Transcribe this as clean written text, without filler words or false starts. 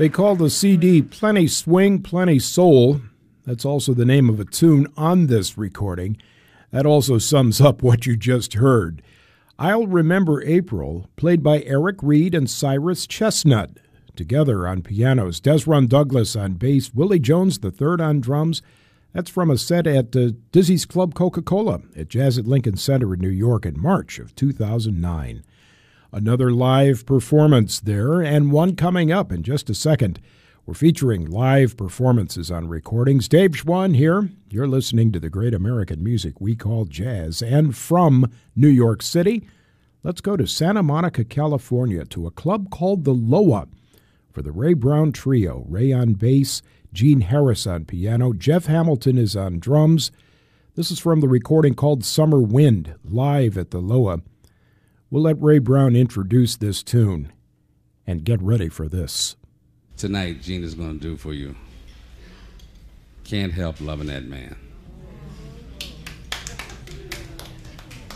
They call the CD Plenty Swing, Plenty Soul. That's also the name of a tune on this recording. That also sums up what you just heard. I'll Remember April, played by Eric Reed and Cyrus Chestnut. Together on pianos, Desron Douglas on bass, Willie Jones III on drums. That's from a set at Dizzy's Club Coca-Cola at Jazz at Lincoln Center in New York in March of 2009. Another live performance there, and one coming up in just a second. We're featuring live performances on recordings. Dave Schwann here. You're listening to the great American music we call jazz. And from New York City, let's go to Santa Monica, California, to a club called the Loa for the Ray Brown Trio. Ray on bass, Gene Harris on piano, Jeff Hamilton is on drums. This is from the recording called Summer Wind, live at the Loa. We'll let Ray Brown introduce this tune, and get ready for this. Tonight, Gene is going to do for you Can't Help Loving That Man.